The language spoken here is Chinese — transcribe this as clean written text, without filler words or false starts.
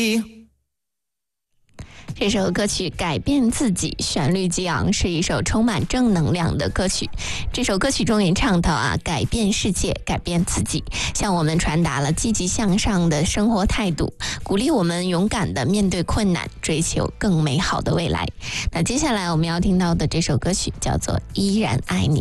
这首歌曲《改变自己》旋律激昂，是一首充满正能量的歌曲。这首歌曲中也唱到改变世界，改变自己，向我们传达了积极向上的生活态度，鼓励我们勇敢地面对困难，追求更美好的未来。那接下来我们要听到的这首歌曲叫做《依然爱你》。